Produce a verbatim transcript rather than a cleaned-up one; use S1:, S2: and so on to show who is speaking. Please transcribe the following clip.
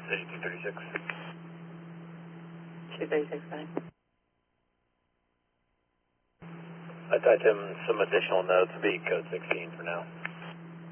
S1: City two thirty-six.
S2: two thirty-six, fine.
S1: I typed him some additional notes, be code sixteen for now.